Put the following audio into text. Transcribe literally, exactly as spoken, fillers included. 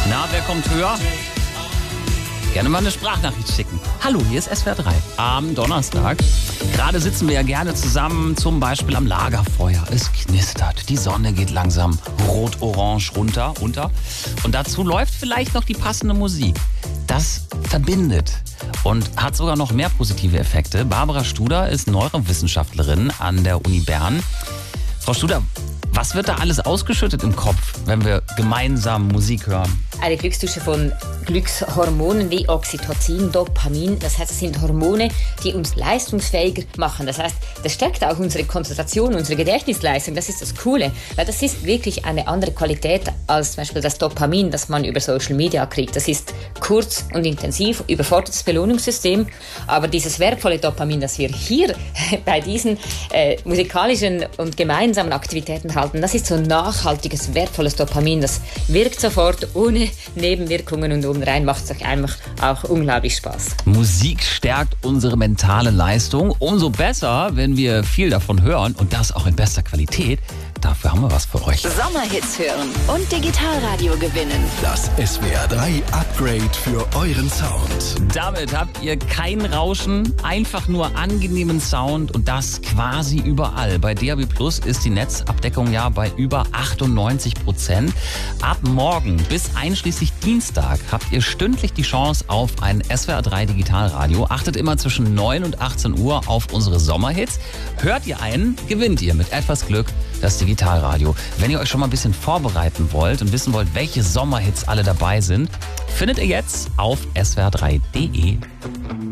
Na, wer kommt höher? Gerne mal eine Sprachnachricht schicken. Hallo, hier ist S W R drei am Donnerstag. Gerade sitzen wir ja gerne zusammen, zum Beispiel am Lagerfeuer. Es knistert, die Sonne geht langsam rot-orange runter, unter. Und dazu läuft vielleicht noch die passende Musik. Das verbindet und hat sogar noch mehr positive Effekte. Barbara Studer ist Neurowissenschaftlerin an der Uni Bern. Frau Studer, was wird da alles ausgeschüttet im Kopf, wenn wir gemeinsam Musik hören? Eine Glücksdusche von Glückshormonen wie Oxytocin, Dopamin. Das heißt, es sind Hormone, die uns leistungsfähiger machen. Das heißt, das stärkt auch unsere Konzentration, unsere Gedächtnisleistung. Das ist das Coole, weil das ist wirklich eine andere Qualität als zum Beispiel das Dopamin, das man über Social Media kriegt. Das ist kurz und intensiv, überfordert das Belohnungssystem. Aber dieses wertvolle Dopamin, das wir hier bei diesen äh, musikalischen und gemeinsamen Aktivitäten halten, das ist so ein nachhaltiges, wertvolles Dopamin. Das wirkt sofort ohne Nebenwirkungen und obendrein macht es euch einfach auch unglaublich Spaß. Musik stärkt unsere mentale Leistung. Umso besser, wenn wir viel davon hören und das auch in bester Qualität. Dafür haben wir was für euch. Sommerhits hören und Digitalradio gewinnen. Das S W R drei Upgrade für euren Sound. Damit habt ihr kein Rauschen, einfach nur angenehmen Sound und das quasi überall. Bei D A B Plus ist die Netzabdeckung ja bei über achtundneunzig Prozent. Ab morgen bis einschließlich Dienstag habt ihr stündlich die Chance auf ein S W R drei Digitalradio. Achtet immer zwischen neun und achtzehn Uhr auf unsere Sommerhits. Hört ihr einen, gewinnt ihr mit etwas Glück das Digitalradio. Wenn ihr euch schon mal ein bisschen vorbereiten wollt und wissen wollt, welche Sommerhits alle dabei sind, findet ihr jetzt auf S W R drei punkt de.